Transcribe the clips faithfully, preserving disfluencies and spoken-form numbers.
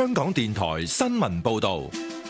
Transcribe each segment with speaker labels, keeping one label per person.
Speaker 1: 香港電台新聞報道。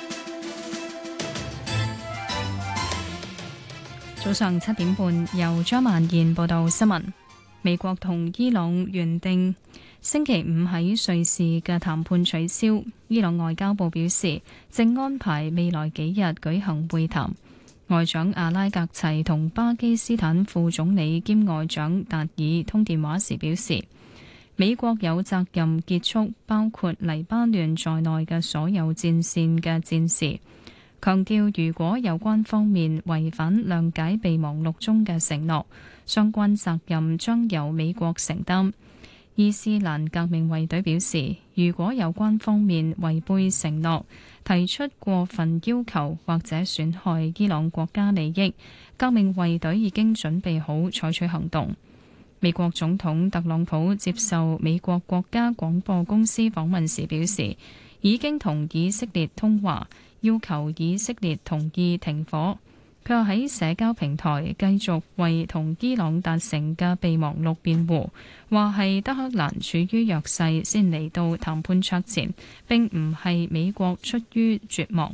Speaker 2: 早上七點半，由張曼燕報道新聞。美國同伊朗原定星期五喺瑞士嘅談判取消。伊朗外交部表示，正安排未來幾日舉行會談。外長阿拉格齊同巴基斯坦副總理兼外長達爾通電話時表示，美國有責任結束包括黎巴嫩在內嘅所有戰線嘅戰事。強調，如果有關方面違反諒解備忘錄中嘅承諾，相關責任將由美國承擔。伊斯蘭革命衛隊表示，如果有關方面違背承諾，提出過分要求或者損害伊朗國家利益，革命衛隊已經準備好採取行動。美國總統特朗普接受美國國家廣播公司訪問時表示，已經同以色列通話，要求以色列同意停火。佢又喺社交平台繼續為同伊朗達成嘅備忘錄辯護，話係德黑蘭處於弱勢先嚟到談判桌前，並唔係美國出於絕望。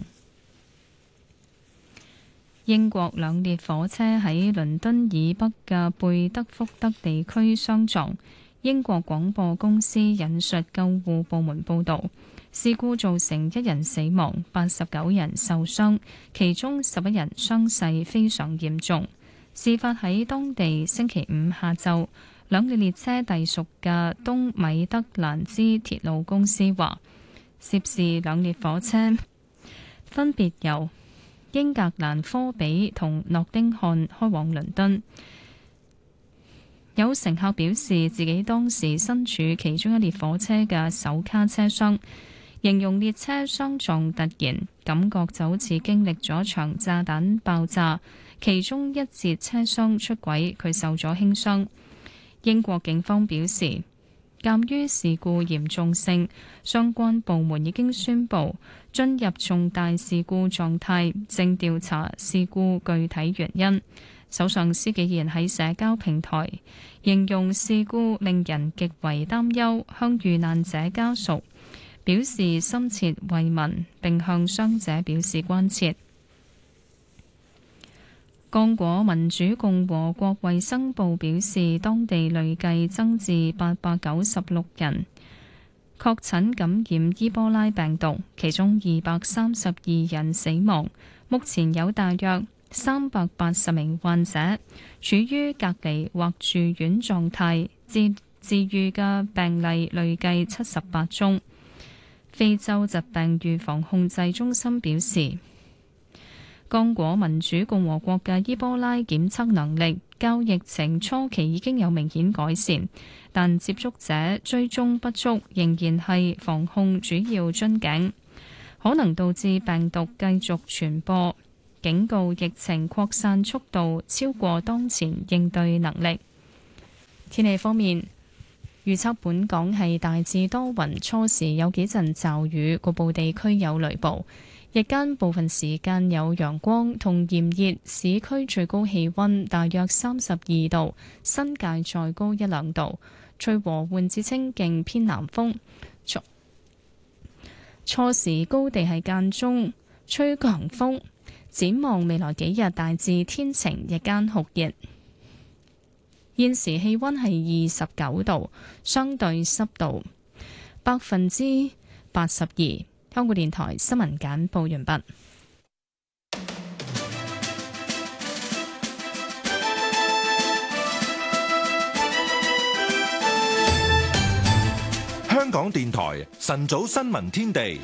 Speaker 2: 英國兩列火車喺倫敦以北嘅貝德福德地區相撞。英國廣播公司引述救護部門報導，事故造成一人死亡，八十九人受傷，其中十一人傷勢非常嚴重。事發喺當地星期五下晝，兩列列車隸屬嘅東米德蘭茲鐵路公司話，涉事兩列火車分別由英格蘭科比同諾丁漢開往倫敦。有乘客表示自己當時身處其中一列火車嘅首卡車廂，形容列車相撞突然，感覺就好似經歷咗場炸彈爆炸，其中一節車廂出軌，佢受咗輕傷。英國警方表示，鑑於事故嚴重性，相關部門已經宣布進入重大事故狀態，正調查事故具體原因。首相施紀賢喺社交平台形容事故令人極為擔憂，向遇難者家屬表示深切慰問，並向傷者表示關切。剛果民主共和國衛生部表示，當地累計增至八百九十六人確診感染伊波拉病毒，其中二百三十二人死亡。目前有大約三百八十名患者處於隔離或住院狀態，治治愈嘅病例累計七十八宗。非洲疾病預防控制中心表示，剛果民主共和國嘅伊波拉檢測能力較疫情初期已經有明顯改善，但接觸者追蹤不足仍然係防控主要樽頸，可能導致病毒繼續傳播。警告疫情擴散速度超過當前應對能力。天氣方面，預測本港係大致多雲，初時有幾陣驟雨，局部地區有雷暴。日間部分時間有陽光同炎熱，市區最高氣溫大約三十二度，新界再高一兩度。吹和緩至清勁偏南風，初初時高地係間中吹強風。展望未來幾日大致天晴，日間酷熱。現時氣溫係二十九度，相對濕度百分之八十二。香港電台新聞簡報完畢。
Speaker 1: 香港電台晨早新聞天地。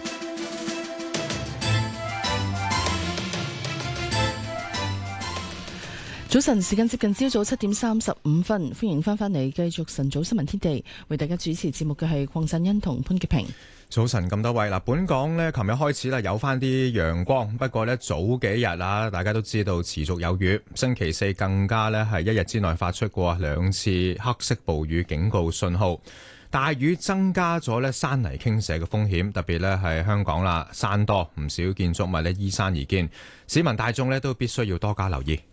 Speaker 3: 早晨，時間接近朝早七點三十五分，歡迎翻返嚟繼續晨早新聞天地，為大家主持節目嘅係鄺振欣同潘潔平。
Speaker 4: 早晨咁多位嗱，本港呢琴日開始啦有翻啲陽光，不過呢早幾日啊，大家都知道持續有雨，星期四更加呢係一日之內發出過兩次黑色暴雨警告信號。大雨增加咗咧山泥傾瀉嘅風險，特別咧係香港啦，山多唔少建築物咧依山而建，市民大眾咧都必須要多加留意。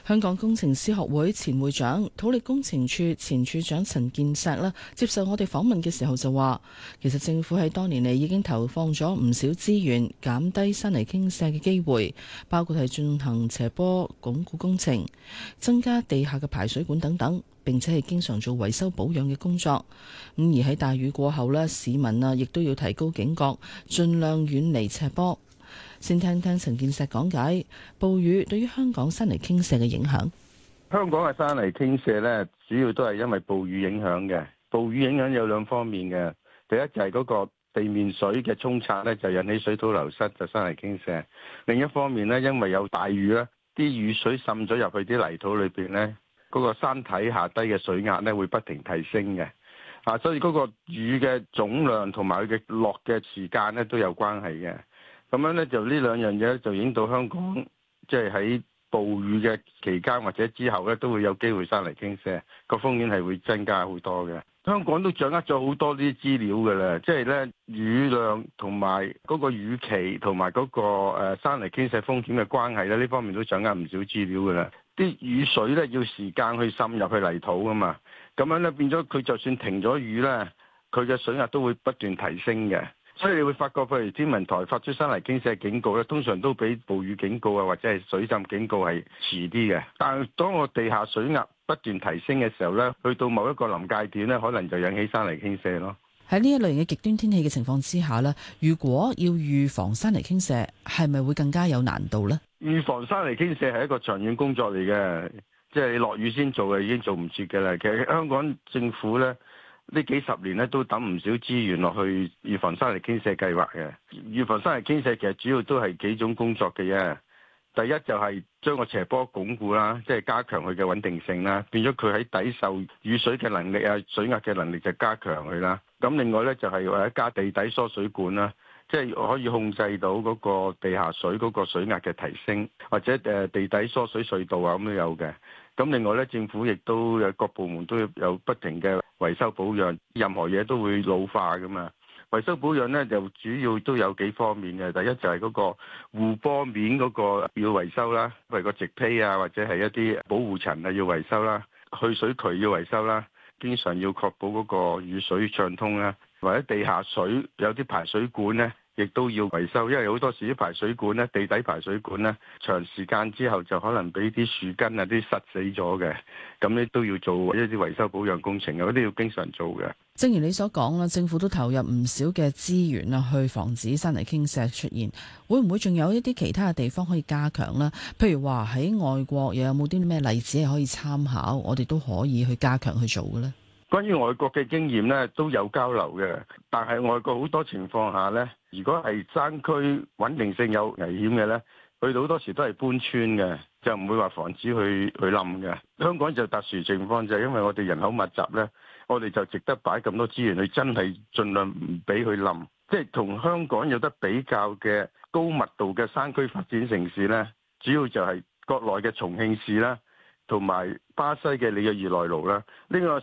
Speaker 3: 香港工程師學會前會長、土力工程處前處長陳健碩啦，接受我哋訪問嘅時候就話，其實政府喺多年嚟已經投放咗唔少資源，減低山泥傾瀉嘅機會，包括係進行斜坡鞏固工程、增加地下嘅排水管等等，並且係經常做維修保養嘅工作。咁而喺大雨過後呢，市民啊亦都要提高警覺，盡量遠離斜坡。先聽聽陳健碩講解暴雨對於香港山泥傾瀉嘅影響。
Speaker 5: 香港嘅山泥傾瀉咧，主要都係因為暴雨影響嘅。暴雨影響有兩方面嘅，第一就係嗰個地面水嘅沖刷咧，就引起水土流失，就山泥傾瀉。另一方面咧，因為有大雨咧，啲雨水滲咗入去啲泥土裏邊咧，嗰個山體下低嘅水壓咧會不停提升嘅。啊，所以嗰個雨嘅總量同埋佢嘅落嘅時間咧都有關係嘅。咁樣咧就呢兩樣嘢就影到香港，即係喺暴雨嘅期間或者之後咧都會有機會山泥傾瀉，個風險係會增加好多嘅。香港都掌握咗好多啲資料㗎啦，即係咧雨量同埋嗰個雨期同埋嗰個誒山泥傾瀉風險嘅關係咧，呢方面都掌握唔少資料㗎啦。啲雨水咧要時間去滲入去泥土㗎嘛，咁樣咧變咗佢就算停咗雨咧，佢嘅水壓都會不斷提升嘅。所以你會發覺，譬如天文台發出山泥傾瀉警告咧，通常都比暴雨警告啊或者係水浸警告係遲啲嘅。但係當個地下水壓不斷提升嘅時候咧，去到某一個臨界點咧，可能就引起山泥傾瀉咯。
Speaker 3: 喺呢一類型嘅極端天氣嘅情況之下咧，如果要預防山泥傾瀉，係咪會更加有難度呢？
Speaker 5: 預防山泥傾瀉係一個長遠工作嚟嘅，即係你落雨先做嘅已經做唔切嘅啦。其實香港政府咧，呢幾十年咧都抌唔少資源落去預防山泥傾瀉計劃嘅。預防山泥傾瀉其實主要都係幾種工作嘅啫。第一就係將個斜坡鞏固啦，即係加強佢嘅穩定性啦，變咗佢喺抵受雨水嘅能力啊、水壓嘅能力就加強佢啦。咁另外咧就係或者加地底疏水管啦，即係可以控制到嗰個地下水嗰個水壓嘅提升，或者誒地底疏水隧道啊咁都有嘅。咁另外咧，政府亦都有各部門都有不停嘅維修保養，任何嘢都會老化噶嘛。維修保養咧就主要都有幾方面嘅，第一就係嗰個護坡面嗰個要維修啦，譬如個植坯啊或者係一啲保護層啊要維修啦，去水渠要維修啦，經常要確保嗰個雨水暢通啦，或者地下水有啲排水管咧，亦都要維修，因為好多時啲排水管咧，地底排水管咧，長時間之後就可能俾啲樹根啊啲塞死咗嘅，咁咧都要做一啲維修保養工程嘅，嗰啲要經常做嘅。
Speaker 3: 正如你所講啦，政府都投入唔少嘅資源啊，去防止山泥傾瀉出現。會唔會仲有一啲其他嘅地方可以加強呢？譬如話喺外國又有冇啲咩例子係可以參考，我哋都可以去加強去做嘅呢？
Speaker 5: 關於外國嘅經驗咧，都有交流嘅，但係外國好多情況下咧，如果係山區穩定性有危險嘅咧，佢哋好多時都係搬村嘅，就唔會話防止去去冧嘅。香港就特殊情況，就係因為我哋人口密集咧，我哋就值得擺咁多資源去，真係盡量唔俾佢冧。即係同香港有得比較嘅高密度嘅山區發展城市咧，主要就係國內嘅重慶市啦，同埋巴西嘅里約熱內盧啦，呢個